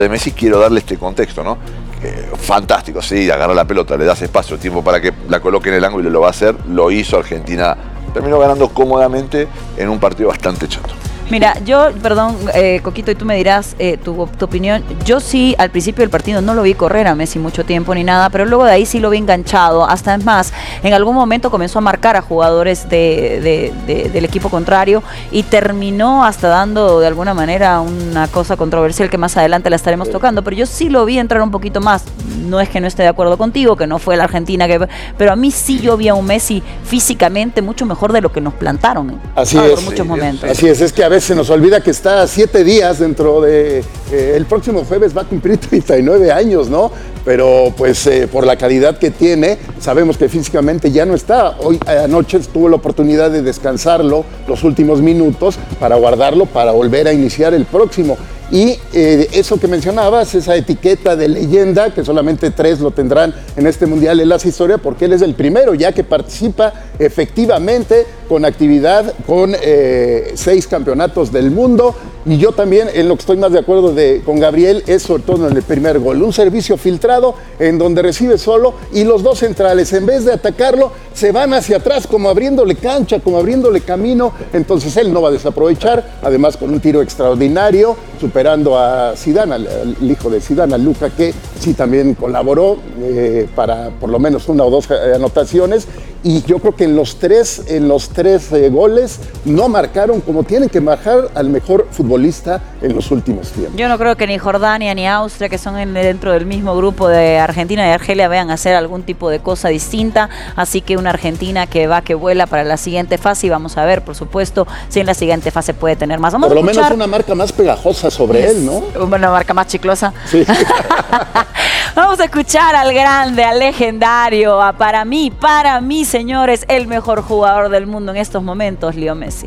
De Messi quiero darle este contexto, ¿no? Fantástico, sí, agarra la pelota, le das espacio, tiempo para que la coloque en el ángulo y lo va a hacer. Lo hizo Argentina, terminó ganando cómodamente en un partido bastante chato. Mira, yo, perdón, Coquito, y tú me dirás tu opinión. Yo sí, al principio del partido no lo vi correr a Messi mucho tiempo ni nada, pero luego de ahí sí lo vi enganchado. Hasta es más, en algún momento comenzó a marcar a jugadores del equipo contrario y terminó hasta dando de alguna manera una cosa controversial que más adelante la estaremos tocando. Pero yo sí lo vi entrar un poquito más. No es que no esté de acuerdo contigo, que no fue la Argentina, pero a mí sí yo vi a un Messi físicamente mucho mejor de lo que nos plantaron. Así es. Por muchos momentos. Así es que a veces se nos olvida que está 7 días dentro de... el próximo jueves va a cumplir 39 años, ¿no? Pero pues por la calidad que tiene, sabemos que físicamente ya no está. Hoy anoche tuvo la oportunidad de descansarlo los últimos minutos para guardarlo, para volver a iniciar el próximo. Y eso que mencionabas, esa etiqueta de leyenda, que solamente 3 lo tendrán en este Mundial en las historias, porque él es el primero ya que participa efectivamente con actividad, con 6 campeonatos del mundo. Y yo también, en lo que estoy más de acuerdo con Gabriel, es sobre todo en el primer gol. Un servicio filtrado en donde recibe solo y los 2 centrales, en vez de atacarlo, se van hacia atrás como abriéndole cancha, como abriéndole camino. Entonces él no va a desaprovechar, además con un tiro extraordinario, superando a Zidane, al hijo de Zidane, a Luka, que sí también colaboró para por lo menos 1 o 2 anotaciones. Y yo creo que en los tres goles no marcaron como tienen que marcar al mejor futbolista en los últimos tiempos. Yo no creo que ni Jordania ni Austria, que son dentro del mismo grupo de Argentina y Argelia, vean hacer algún tipo de cosa distinta. Así que una Argentina que va, que vuela para la siguiente fase, y vamos a ver, por supuesto, si en la siguiente fase puede tener más. Por lo menos una marca más pegajosa sobre él, ¿no? Una marca más chiclosa. Sí. Vamos a escuchar al grande, al legendario, para mí, señores, el mejor jugador del mundo en estos momentos, Leo Messi.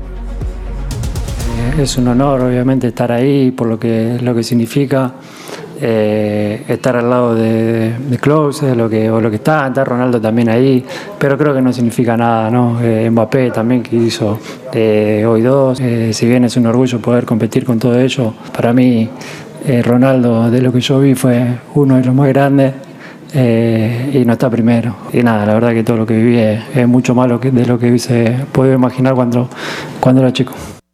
Es un honor, obviamente, estar ahí por lo que significa estar al lado de Klose, lo que está Ronaldo también ahí, pero creo que no significa nada, ¿no? Mbappé también, que hizo hoy 2, si bien es un orgullo poder competir con todo ello, para mí Ronaldo, de lo que yo vi, fue uno de los más grandes. Y no está primero. Y nada, la verdad que todo lo que viví es mucho más de lo que se puede imaginar cuando era chico.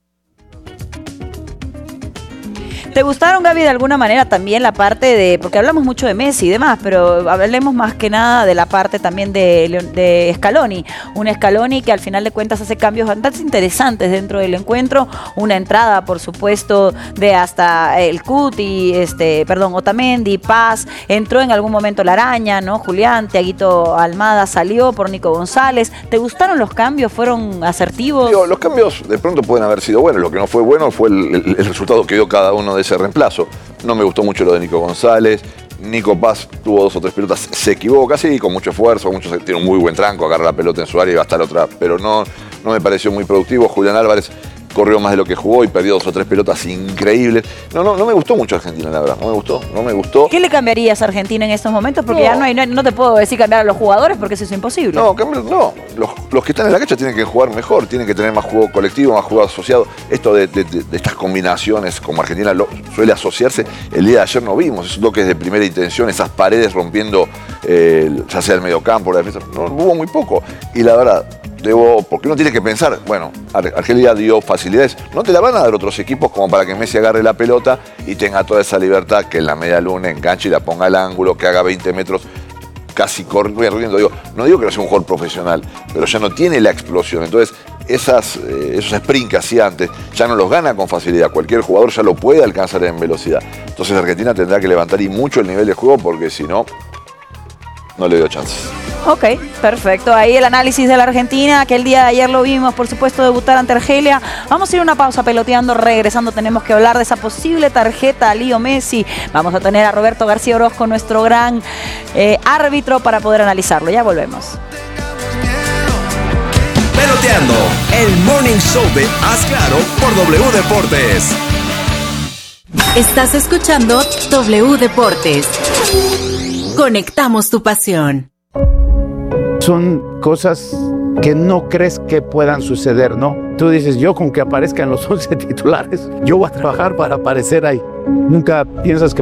¿Te gustaron, Gaby, de alguna manera también la parte de, porque hablamos mucho de Messi y demás, pero hablemos más que nada de la parte también de Scaloni? Un Scaloni que al final de cuentas hace cambios bastante interesantes dentro del encuentro. Una entrada, por supuesto, de hasta el Cuti, Otamendi, Paz. Entró en algún momento la Araña, ¿no? Julián, Thiaguito Almada salió por Nico González. ¿Te gustaron los cambios? ¿Fueron asertivos? Los cambios de pronto pueden haber sido buenos. Lo que no fue bueno fue el resultado que dio cada uno de ese reemplazo. No me gustó mucho lo de Nico González. Nico Paz tuvo 2 o 3 pelotas, se equivoca, sí, con mucho esfuerzo, tiene un muy buen tranco, agarra la pelota en su área y va hasta la otra, pero no me pareció muy productivo. Julián Álvarez corrió más de lo que jugó y perdió 2 o 3 pelotas increíbles. No me gustó mucho Argentina, la verdad, no me gustó. ¿Qué le cambiarías a Argentina en estos momentos? Porque ya no te puedo decir cambiar a los jugadores porque eso es imposible. Los que están en la cancha tienen que jugar mejor, tienen que tener más juego colectivo, más juego asociado. Esto de estas combinaciones, como Argentina suele asociarse, el día de ayer no vimos esos toques de primera intención, esas paredes rompiendo, ya sea el mediocampo, la defensa, no hubo muy poco. Y la verdad, porque uno tiene que pensar, bueno, Argelia dio facilidades, no te la van a dar otros equipos como para que Messi agarre la pelota y tenga toda esa libertad, que en la media luna enganche y la ponga al ángulo, que haga 20 metros casi corriendo. No digo que no sea un jugador profesional, pero ya no tiene la explosión. Entonces, esos sprints que hacía antes ya no los gana con facilidad. Cualquier jugador ya lo puede alcanzar en velocidad. Entonces Argentina tendrá que levantar y mucho el nivel de juego, porque si no, no le dio chances. Ok, perfecto. Ahí el análisis de la Argentina, que el día de ayer lo vimos, por supuesto, debutar ante Argelia. Vamos a ir a una pausa peloteando. Regresando tenemos que hablar de esa posible tarjeta a Leo Messi. Vamos a tener a Roberto García Orozco, nuestro gran árbitro, para poder analizarlo. Ya volvemos. Peloteando, el morning show de Haz Claro por W Deportes. Estás escuchando W Deportes. Conectamos tu pasión. Son cosas que no crees que puedan suceder, ¿no? Tú dices, yo con que aparezcan los 11 titulares, yo voy a trabajar para aparecer ahí. Nunca piensas que